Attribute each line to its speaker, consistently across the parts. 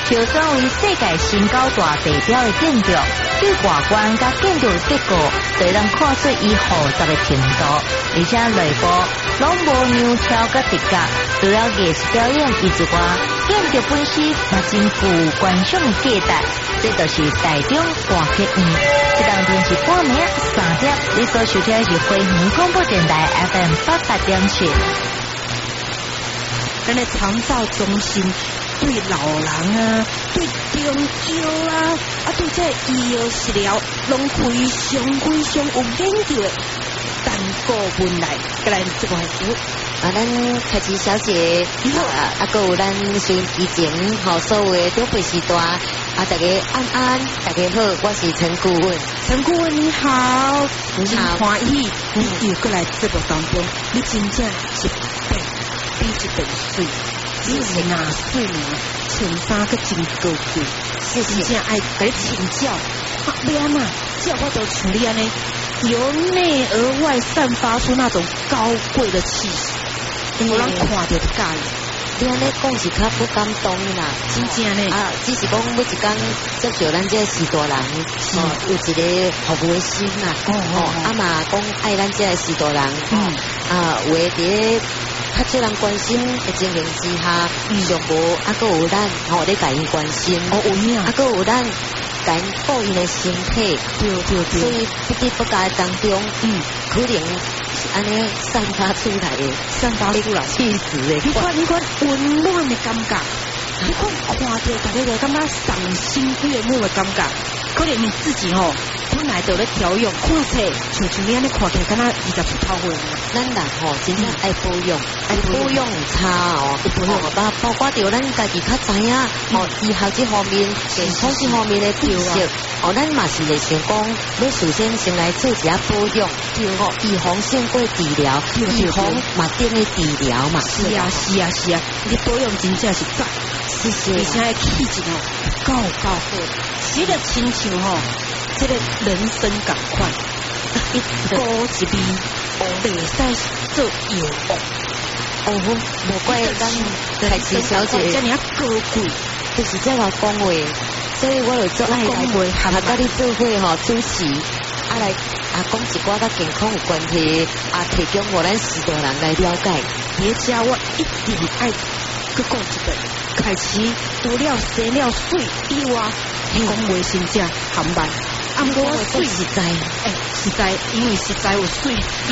Speaker 1: 就选为世界新高大地标的建筑，对外观甲建筑的结构，就让看出伊复杂的程度，而且内部拢无牛跳甲直角。除了艺术表演以之外，建筑本身嘛真具观赏的价值。这就是台中大剧院。这当天是半暝3点，你所收听的是花莲广播电台 FM 88.7。
Speaker 2: 咱的长照中心对老人啊，对中药啊，对这医药食疗，拢非常有研究的。但顾问来，跟咱这个
Speaker 3: 咱开始小姐，还有咱收音机前所有的长辈时代，大家安，大家好，我是陈顾问。
Speaker 2: 陈顾问你好，真欢喜，你又过来节目当中，你真正是比一本水，只是拿水呢，穿衫个真高贵，真正爱给你请教，要安怎？只要我都像你安尼，由内而外散发出那种高贵的气势，有人看到就介意。
Speaker 3: 你安尼讲是较不敢当啦，
Speaker 2: 真正呢
Speaker 3: 只是讲每一天接受咱这士大人，有一个服务的心啦，嘛讲爱咱这士大人，有的伫较少人关心的情形之下，上无还有咱咧甲因关心，
Speaker 2: 有影，
Speaker 3: 还有咱甲因顾因的身体，
Speaker 2: 对，
Speaker 3: 所以不知不觉当中，可能是安尼散发出来的，气质的，
Speaker 2: 你看温暖的感觉，你看到大家就感觉赏心悦目的感觉，可能你自己本来就咧调养，看起像你安尼看起来，敢若20出头岁。
Speaker 3: 咱人真正爱保养，有差包括着咱家己较知影，以后这方面健康这方面的知识，咱嘛是会想讲，要首先来做一下保养，预防胜过治疗，预防嘛等于治疗嘛。
Speaker 2: 是啊，你保养真正是赞，而且的气质够好，这个亲像这个人生感快，一高一味，袂使做药物。
Speaker 3: 无怪咱开始小姐
Speaker 2: 这样高贵，
Speaker 3: 就是这样讲话，所以我就做爱来甲你做伙主持，来讲一寡甲健康有关系，提供我咱士大人来了解。
Speaker 2: 而且我一定爱去讲一个，开始除了生了水以外，讲话真正含慢。我水实在，因为实在有水，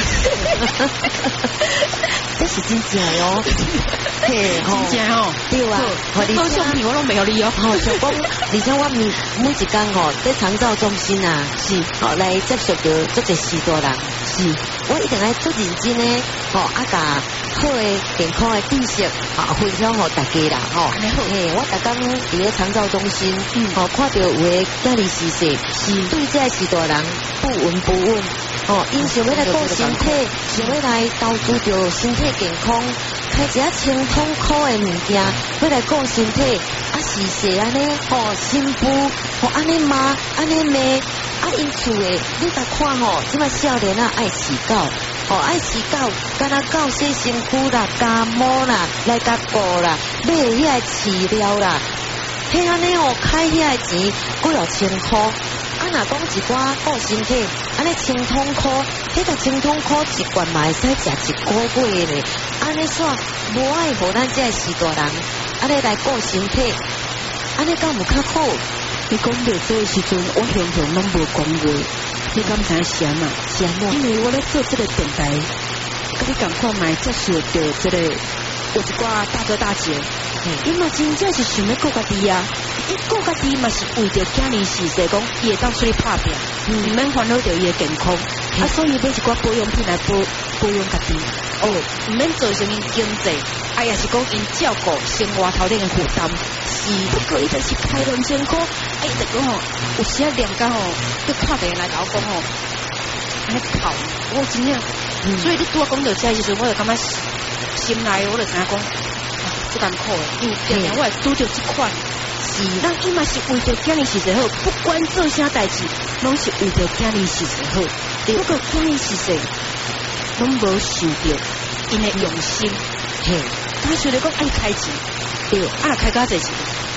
Speaker 3: 这是真正哟，
Speaker 2: 真正
Speaker 3: 对啊，
Speaker 2: 保养品我拢没有你像讲，
Speaker 3: 而且我每一天在长照中心是来接受到做一士大人，是我一定来做认真的，甲好的健康的知识分享给大家啦，我逐天伫咧长照中心，看到有的家里事对这士大人不闻不问，因想要来顾身体，想要来投资着身体健康，开一下清痛苦的物件，要来顾身体，时安尼，新妇，安尼妈，安尼骂，因厝的，你甲看即摆少年爱饲狗，爱饲狗，敢若狗洗身躯啦，加毛啦，来甲顾啦，买遐饲料啦，迄安尼开遐钱几落千块。若讲一寡顾身体，安尼清痛苦，迄个清痛苦一罐嘛会使食1个月咧。安尼煞无爱互咱这士大人，安尼来顾身体，安尼敢有较好？
Speaker 2: 你讲到这个时阵，我常常拢无讲话，你敢知是安怎？因为我咧做这个电台，跟你赶快买接受到这个有一寡大哥大姐，伊嘛真正是想要顾家己啊。伊顾家己嘛是为着家己事实讲，伊会当出去打拼，唔免烦恼着伊的健康，所以买一寡保养品来保养家己。唔免做什么经济，也是讲因照顾生活头顶的负担。是，不过伊就是开2千块，伊就讲有时啊连到去打电话来甲我讲安尼哭，我真正，所以你拄我讲到这时阵，我就感觉心内我就知影讲，这艰苦的，因为常常我会拄着这款。是，咱伊嘛是为着家己事实好，不管做啥代志，拢是为着家己事实好。不过家己事实拢无受到因的用心。他想着讲爱开钱，对，开到这钱，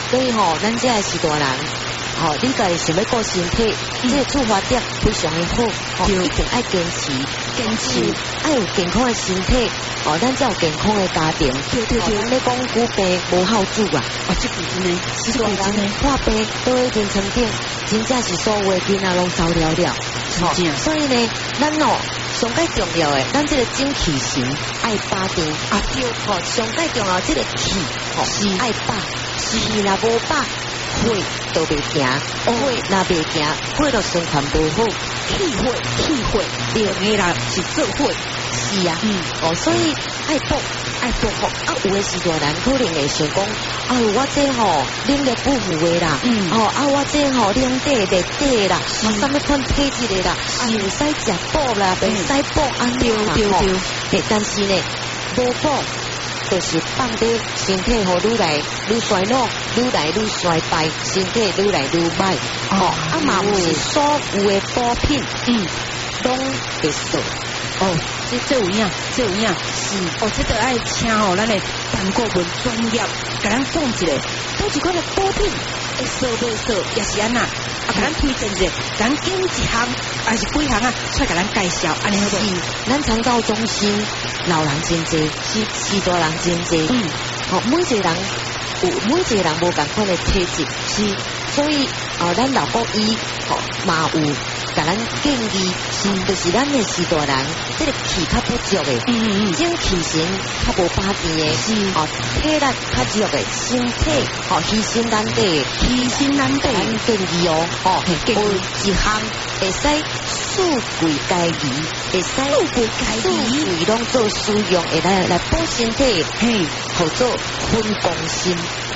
Speaker 3: 所以吼，咱这是大人。吼，你家想要顾身体，这个出发点非常的好，吼，一定爱坚持，爱有健康的身体，哦，咱才有健康的家庭。
Speaker 2: 对，
Speaker 3: 咱咧讲久病无孝子啊，
Speaker 2: 这句真的，
Speaker 3: 是大人破病倒喺病床顶，真正是所有的囡仔拢走了了。所以呢，咱上介重要的，咱这个精气神爱把定啊，对，吼，上介重要这个气，吼，是爱把，气若无把。血都袂行，血若袂行，血就循环不好，气血，对个啦，是做血，是啊，所以爱补，吼，啊，有的是大人可能会想讲，我这吼能力不符的啦，我这吼能底啦，什么款体质的啦，袂使食补啦，袂使补安尼啦，对，但是呢，无补。就是放在身体吼愈来愈衰老，愈来愈衰败，身体愈来愈歹。嘛有所有的补品，拢会少。
Speaker 2: 这有影，是。这个爱请咱的陈国文专业，甲咱讲一个，倒一款的补品，会少袂少，也是安那。甲咱推荐一个，咱拣一项，还是几项啊？出来甲咱介绍，安尼好不？
Speaker 3: 咱长照中心老人真济，是大人真济。每一个人无共款的体质，是，所以咱老国医嘛有甲咱建议，就是咱的是大人，这个气较不足的，精气神较无把定的，体力较弱的，身体牺牲咱的，咱建议有一项会使富贵皆宜，会使富贵拢做使用，会来补身体，好做分公心。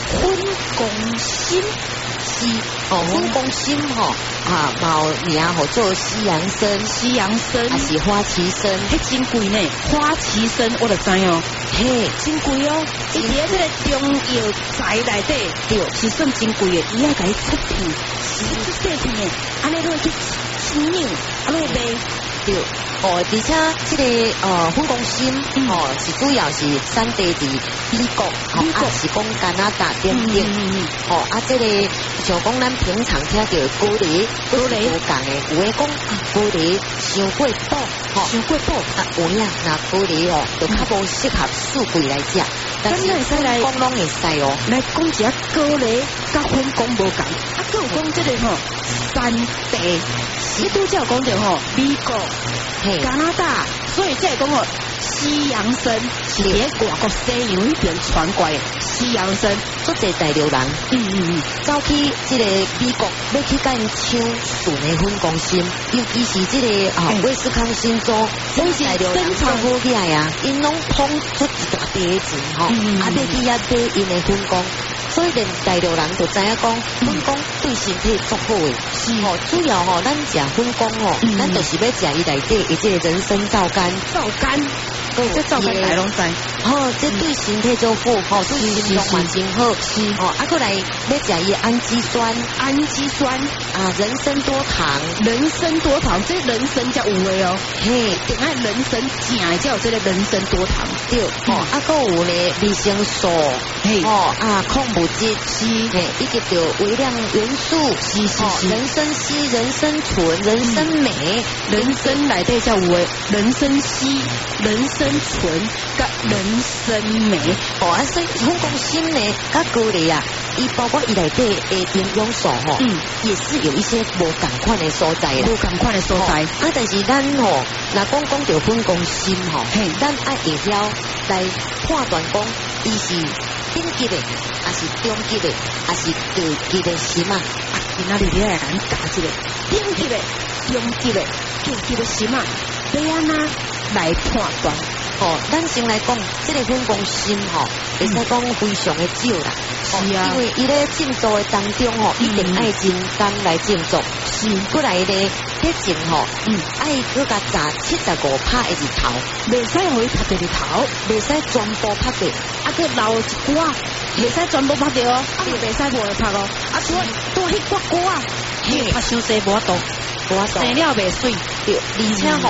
Speaker 3: 是分公心毛名好做西洋参，还是花旗参，
Speaker 2: 迄真贵呢。花旗参我就知哦，真贵哦。伊伫这个中药材内底，对，是算真贵的。伊要甲伊出片，出细片的，安尼落去清酿，落去卖。
Speaker 3: 对，而且这个分公心是主要是产地伫美国，是讲加拿大等等，这个像讲咱平常听到高丽无共的，有诶讲高丽伤过补，有影那高丽就较无适合素贵来食，但是来讲拢会使哦。
Speaker 2: 来讲一下高丽甲分公无共，还有讲这个产地。你拄则讲着美国、加拿大，所以这讲西洋参是伫外国西洋那边传过来的西洋参，
Speaker 3: 足侪大陆人，走去这个美国要去甲因抢纯的分公心，尤其是这个威斯康星州，这是大陆人做好起来啊，因拢捧出一大笔钱要去遐买因的分公。所以连大陆人就知影讲，分公对身体足好诶。是主要咱食分公咱就是要食伊内底的这个人参皂苷。
Speaker 2: 这皂苷大拢知。
Speaker 3: 这对身体足好，对心脏嘛真好。是过来要食伊氨基酸，人参多糖，
Speaker 2: 这人参才有诶哦。定爱人参正的才有这个人参多糖。
Speaker 3: 对，还有咧维生素，矿物质是，以及着微量元素，是人参烯、人参醇、人参镁，
Speaker 2: 人参内底才有诶，人参烯、人参醇甲人参镁。
Speaker 3: 所以分公心呢，甲高丽啊，伊包括伊内底的营养素也是有一些无共款的所在啦，但是咱若讲着分公心咱爱会晓来判断讲，伊是顶级的，还是中级的，还是高级的心啊？
Speaker 2: 今仔日你来咱教一个顶级的、中级的、高级的心啊，要安怎来判断？
Speaker 3: 咱先来讲，这个分公心会使讲非常的少啦。是啊，因为伊咧种作的当中一定爱真工来种作。是，过来咧，迄种爱搁甲炸75%的日头，
Speaker 2: 袂使互伊拍着日头，
Speaker 3: 袂使全部拍着，
Speaker 2: 搁留一寡，袂使全部拍着哦，袂使无来拍哦，多迄寡，拍伤细无度，生了袂水，
Speaker 3: 对，而且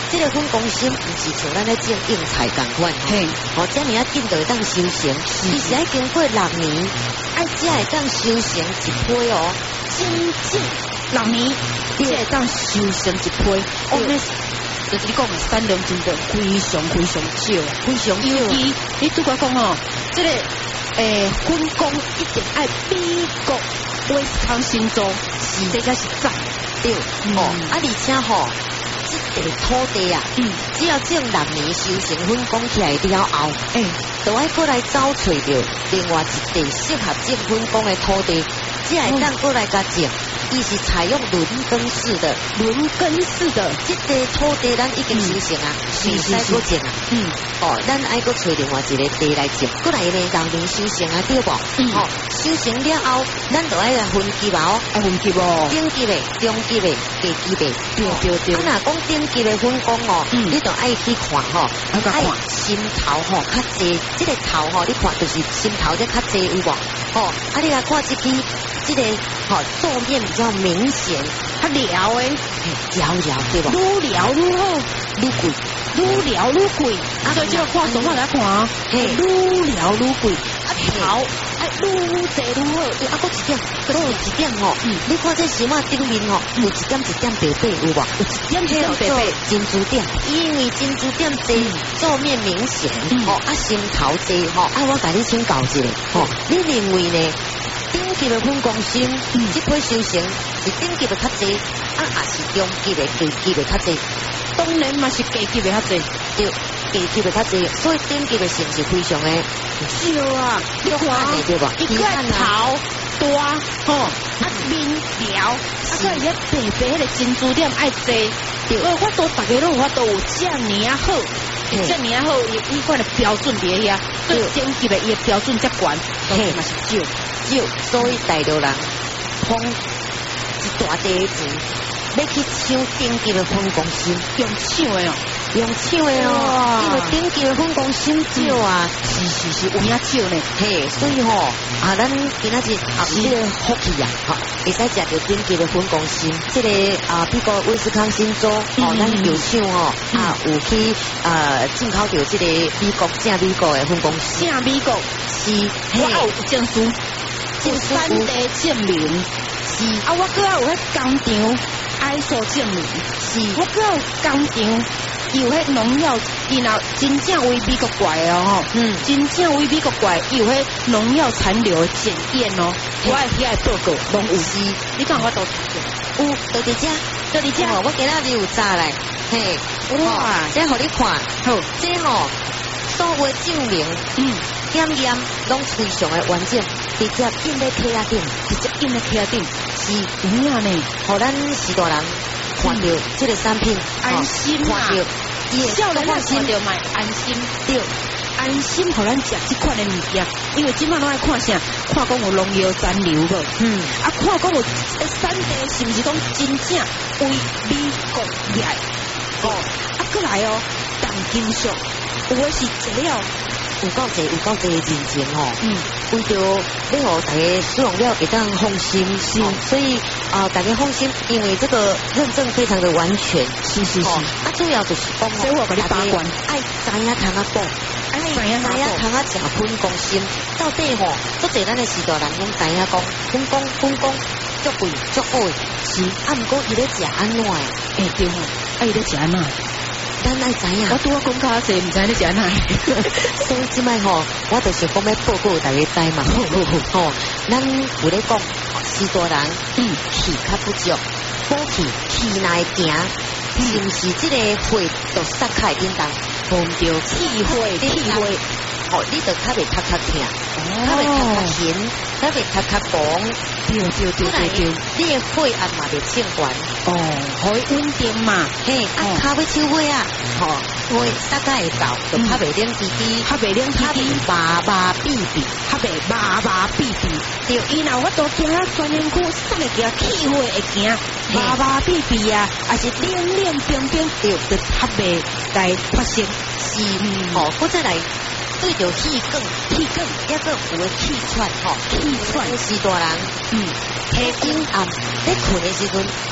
Speaker 3: 这个粉光芯不是像咱咧种硬菜同款，
Speaker 2: 嘿，
Speaker 3: 这么啊紧就会当收成，伊是爱经过6年，爱才会当收成一批哦，真正
Speaker 2: 6年才会当收成一批，哦，就是你讲的产量真的非常非常少，
Speaker 3: 非常少。
Speaker 2: 尤其你拄我讲哦，这个粉光一定爱美国威斯康星州，这才是赞。
Speaker 3: 对，而且吼，这个土地啊，只要种6年收成粉光起来了后，就爱过来找找到另外一地适合种粉光的土地，只会当过来甲种。伊是采用轮耕式的，这个土地咱已经收成啊，未使搁种啊。咱爱搁找另外一个地来种，过来呢6年收成啊，对无？收成了后，咱就爱来分级哦，
Speaker 2: 分级哦，
Speaker 3: 顶级的、中级的、低级的。对。啊，若讲顶级的粉光哦，你就爱去看吼，爱心头吼较济，这个头吼，你看就是心头这较济有无？啊，你来看这支。这个皱面比较明显，
Speaker 2: 较撩诶，
Speaker 3: 撩对吧？
Speaker 2: 愈撩愈好，
Speaker 3: 愈贵，
Speaker 2: 愈撩愈贵。所以这个看总我来看啊，愈撩愈贵，啊头愈济愈好。
Speaker 3: 啊，搁一点，你看这丝袜顶面有一点白白有无？
Speaker 2: 有一点白白
Speaker 3: 珍珠点，因为珍珠点济，皱面明显，啊心头济，啊我甲你请教一下，你认为呢？顶级的粉光芯，这批收成是顶级的较济，啊也是中级的、低级的较济。
Speaker 2: 当然嘛是低级的较济，
Speaker 3: 对，低级的较济，所以顶级的是不是非常的
Speaker 2: 少啊？你看
Speaker 3: 对吧？
Speaker 2: 一个头大，啊面条，啊个伊白白迄个珍珠点爱济，我都大家拢有法度有这么啊好。这么啊好，伊款的标准伫遐，所以顶级的伊的标准较悬，当然嘛是少。
Speaker 3: 所以大陆人捧一大堆钱，要去抢顶级的粉光芯，
Speaker 2: 用抢的
Speaker 3: 因为顶级的粉光芯少啊，
Speaker 2: 是有影少呢，
Speaker 3: 嘿，所以咱今仔日这个福气啊，会使食到顶级的粉光芯，这个美国威斯康星州咱有抢有去进口到这个正美国的粉光芯，
Speaker 2: 正美国是，我有证书。3地证明是啊，我搁有迄工厂ISO证明是，我搁有工厂有迄农药，然后真正为美国怪哦，真正为美国怪有迄农药残留的检验哦，我爱遐报告拢有是，你看我都
Speaker 3: 有，都伫遮，我今仔日有查来，嘿，哇，这互你看，好，这所谓证明，检拢非常的完整。直接印在贴顶，是
Speaker 2: 有影呢，
Speaker 3: 互咱许多人看到这个产品
Speaker 2: 安心啊，
Speaker 3: 看到，
Speaker 2: 少年看到买安心，对，安心，互咱食这款的物件，因为今摆拢爱看啥，看讲有农药残留无，看讲有产地是不是讲真正为美国来，过来重金属，有的是这了。
Speaker 3: 有够济的认证为着要互大家使用了会当放心，是，所以大家放心，因为这个认证非常的完全，
Speaker 2: 是，
Speaker 3: 主要就是讲
Speaker 2: 所以我把你把关，
Speaker 3: 爱知影通啊讲，爱知影通啊食粉光芯，到底足济咱的时代人拢知影讲粉光足贵足好的，是，毋过伊咧食安怎的？
Speaker 2: 对伊咧食安怎？
Speaker 3: 咱爱知影，
Speaker 2: 我拄我讲较济，唔知你食哪？
Speaker 3: 所以即摆我就是讲要报告大家知嘛。咱有咧讲，许多人气较不足，补气内行，是毋是这个血就撒开叮当，碰到气血。你就较袂较痛，较袂较咸，较袂较黄，
Speaker 2: 对，
Speaker 3: 你的血压嘛袂升悬，
Speaker 2: 可以稳定嘛，
Speaker 3: 嘿，骹要手尾啊，血大概会到，就较袂冷滴滴，
Speaker 2: 较袂
Speaker 3: 麻痹，
Speaker 2: 较袂麻痹，对，伊若我都行啊，专业课上会行气血会行，麻痹啊，还是冷冰，对，就较袂该发生，
Speaker 3: 是，或者来。对着气管，抑个有诶气喘，气喘是大人，黑昏暗，咧困诶时阵，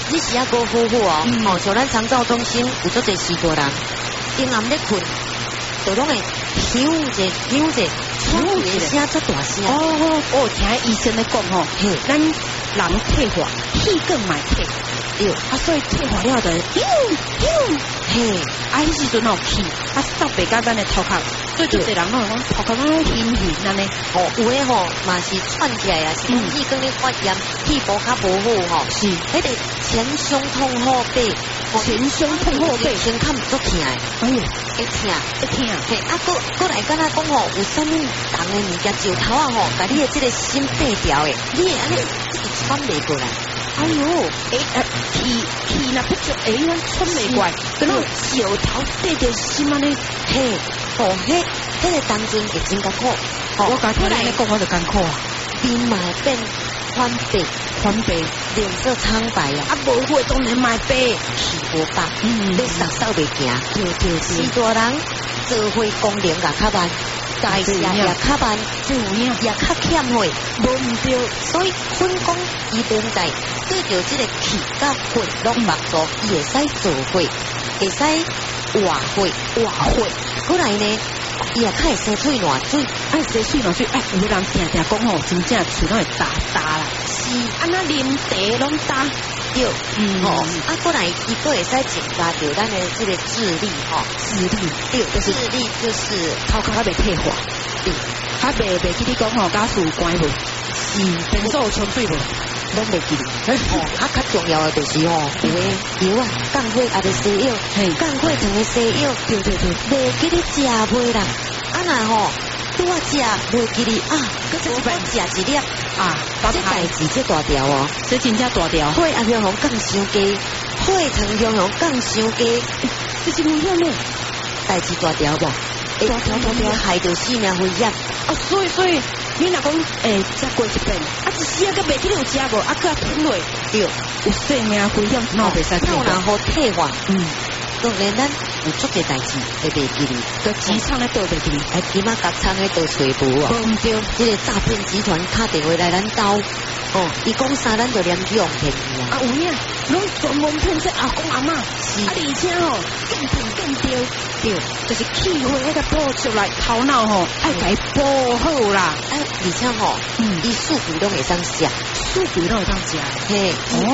Speaker 3: 你是啊高夫妇哦，哦，像咱长照中心有做侪时大人，阴暗咧困，就拢会响者，喘的声足大声。
Speaker 2: 哦，听医生咧讲吼，咱人退化，气更买退。对，所以退化了就嘿，迄时阵有气，扫白甲咱的头壳，所以就侪人拢讲头壳拢晕安尼。
Speaker 3: 哦，有诶吼，嘛是喘起来啊，是气更咧发炎，气部较无好吼。是，迄个前胸痛后背，
Speaker 2: 前胸痛后背，
Speaker 3: 胸坎足痛诶。
Speaker 2: 哎呦，
Speaker 3: 会痛。嘿，过来敢若讲吼，有啥物重诶物件石头啊吼，甲你的这个心拔掉诶，你会安尼一直喘袂过来。哎呦，气若不足，咱喘袂过来，跟那石头对着心安尼，嘿，哦，迄个当阵会真艰苦。
Speaker 2: 我甲听你讲，我就艰苦啊，
Speaker 3: 面嘛变宽白，脸色苍白啊，无血当然嘛白，气无饱，你扫袂行，对，时大人做伙功能也较慢。代谢也较慢，也较欠血，无毋对，所以分工伊现在对着这个气甲血拢帮助，伊会使做血，会使活血，过来呢，伊也较会生水烂水，
Speaker 2: 生水烂水，有人定讲吼，真正喙拢会打啦，是，安那啉茶拢打。对，过来伊个会使增加着咱的这个智力吼，对，智力就是头壳袂退化，对，袂记你讲吼，假使有关无，电手冲水无，
Speaker 3: 拢袂记哩，较重要的就是吼，有诶药啊，降火也袂西药，降火成个西药，对，袂记你食袂啦，若吼。拄啊食袂记哩啊，搁再食一粒啊，这代志这大条哦，
Speaker 2: 这真正大条。
Speaker 3: 火阿向红降伤低，火层向红降伤低，
Speaker 2: 这是危险嘞，
Speaker 3: 代志大条无？大条害到性命危险。
Speaker 2: 所以你若讲食过一遍，一时个袂记你有食无，搁吞落，对，有性命危险，那袂使。
Speaker 3: 那然后退化，当然咱有足个代志会袂记哩，
Speaker 2: 个机场咧倒袂记哩，
Speaker 3: 起码甲厂咧倒找无啊。
Speaker 2: 对，
Speaker 3: 这个诈骗集团打电话来咱兜，伊讲啥咱就连去用骗伊啊。
Speaker 2: 有影，拢专门骗说阿公阿嬷，而且更骗更丢，对，就是气血迄个保出来，头脑爱甲保好啦。
Speaker 3: 而且伊数据拢会当食，嘿，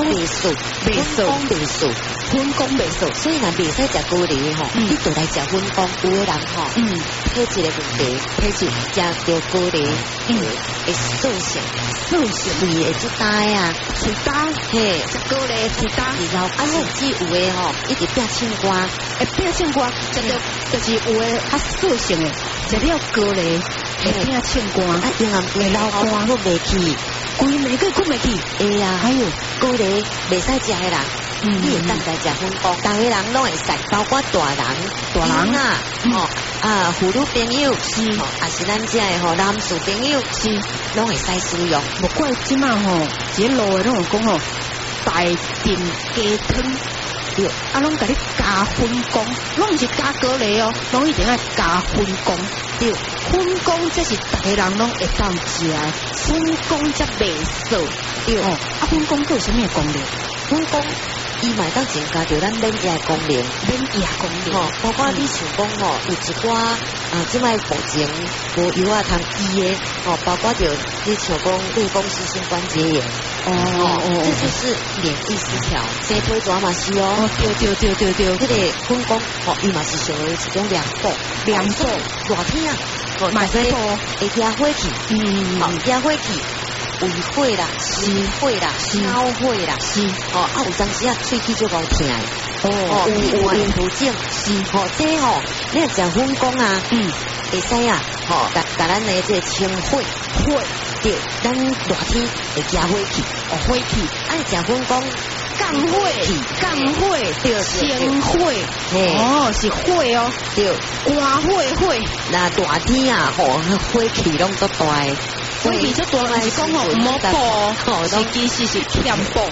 Speaker 3: 分工袂熟，所以若袂使食高丽吼，你就来食分工。有的人吼，体质的问题，体质食着高丽，会瘦性，胃会出大啊，
Speaker 2: 出大，
Speaker 3: 嘿，
Speaker 2: 食高丽出大，
Speaker 3: 然后甚至有的吼，一直变青瓜，
Speaker 2: 变青瓜，食着就是有的较瘦性的，食了高丽会变青瓜，
Speaker 3: 因为会老肝都袂去，
Speaker 2: 规暝个困袂去，
Speaker 3: 哎呀，还有高丽袂使食的人。你会当来食分工，大个人拢会使，包括大人啊，妇女朋友是，也是咱这的吼男士朋友是，拢会使使用。
Speaker 2: 无怪即马吼，这路的拢有讲吼，大定鸡汤，对，拢甲你加分工，拢毋是加高丽哦，拢一定要加分工，对，分工这是大个人拢会当食，分工才袂少，对，分工有啥物功能？
Speaker 3: 分工。伊嘛当增加着咱免疫功能，包括你想讲有一寡即摆目前无药啊通医的，包括着你像讲类风湿性关节炎，这就是免疫失调，生皮蛇嘛是哦，对，这个分工伊嘛是属于一种凉补，热天啊，嘛使会加火气，加火气。胃火啦，心火啦，脑火啦，是有当时喙齿就够痛，胃寒不整，是这你若食粉工啊，会使啊，甲咱的这清火，对，咱热天会加火气，火气，食粉工降火，对，清火，是火哦，对，寒火，那大天啊，火气拢足大。
Speaker 2: 火气足大，是讲毋好补，是其实是欠补，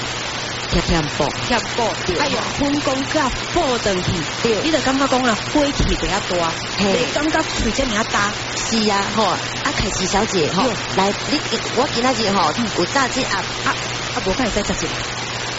Speaker 2: 哎呀，分工甲补上去，你就感觉讲啦，火气比较大，你感觉喙这么大，
Speaker 3: 是啊，凯琪小姐，来，我今仔日有炸鸡鸭，
Speaker 2: 无甲会使炸鸡，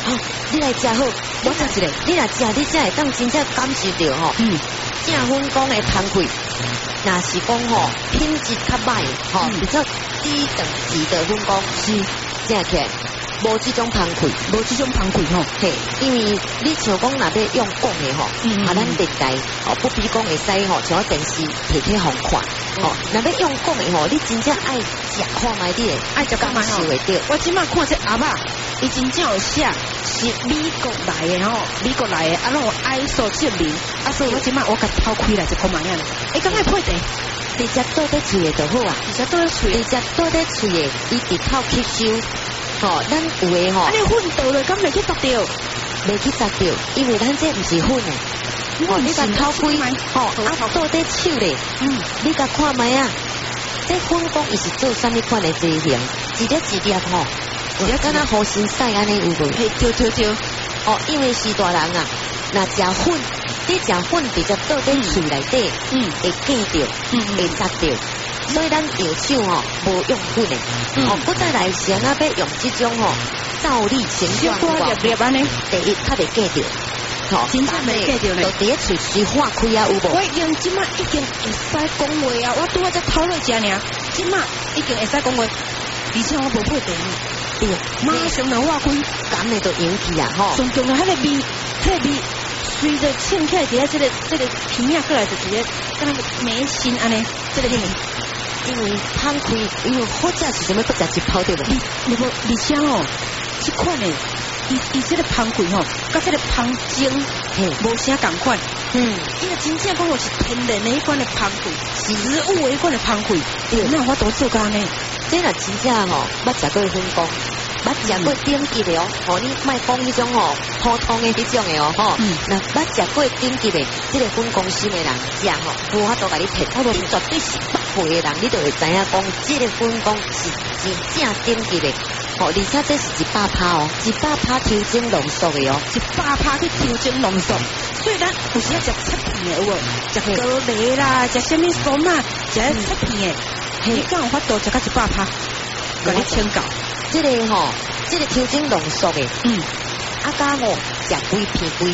Speaker 3: 你来食好，我食一个，你来食，你才会当真正感受到吼，正粉讲的芳气。若是讲吼品质较歹吼，比较低等级的粉讲是食起来无这种芳气，
Speaker 2: 无这种芳气吼。
Speaker 3: 嘿，因为你像讲若要用讲的吼，咱电台哦不比讲会使吼，像电视摕去互看。哦，若要用讲的吼，你真正爱食看卖你的，
Speaker 2: 爱食看卖吼。我即马看这鸭肉，伊真正有写是美国来的吼，美国来的，啊，拢有 ISO 证明，啊，所以我即马我甲偷开来就看卖样。敢会配地？
Speaker 3: 直接倒在喙的就好啊，
Speaker 2: 直接倒在喙，
Speaker 3: 直接倒在喙的，伊直口吸收。吼，咱有的吼，
Speaker 2: 安尼粉倒了，敢袂去砸掉？
Speaker 3: 袂去砸掉，因为咱这毋是粉的。哦，你甲偷开，吼，啊，倒在手咧，你甲看卖啊，这粉讲伊是做啥物款的造型？一粒一粒吼，一粒敢若好心晒安尼有无？
Speaker 2: 嘿，对。
Speaker 3: 哦，因为是大人啊，若食粉，你食粉直接倒在喙内底，会见着，会砸着。所以咱药手吼无用粉的，不再来时啊，要用这种吼照例形状
Speaker 2: 粒安尼，
Speaker 3: 第一较袂见着。
Speaker 2: 真正袂记着咧，
Speaker 3: 就第一喙水化开啊，有无？
Speaker 2: 我已经即马已经会使讲话啊，我拄仔才偷落食尔，即马已经会使讲话，而且我无配地，
Speaker 3: 对，
Speaker 2: 马上就化开，
Speaker 3: 感的就引起啊，吼。
Speaker 2: 上重要迄个味，随着浸起来，伫这个皮啊过来就直接跟那个眉心安尼，这个因
Speaker 3: 为芳开，因为好食是什么？不食一泡对不？
Speaker 2: 你无而且哦，这款的。伊这个芳气吼，甲这个芳精，无啥共款。因为真正讲我是天然的迄款的芳气，植物的迄款的芳气，那我都做干呢。
Speaker 3: 这若真正吼，捌食过粉光，捌食过顶级的哦。吼，你莫讲迄种吼普通的迄种的哦，吼。那捌食过顶级的，这个粉公司的人食吼，无法度甲你骗，你绝对是捌会的人，你就会知影讲，这个粉光是真正顶级的。哦，而且这是100%哦，100%调整浓缩的哦
Speaker 2: ，100%去调整浓缩。所以咱有时要食切片的，有无？食高丽啦，食什么酸啊，食切片的，你敢有法度食到100%？甲你请教，
Speaker 3: 这个吼，这个调整浓缩的，啊，甲我食规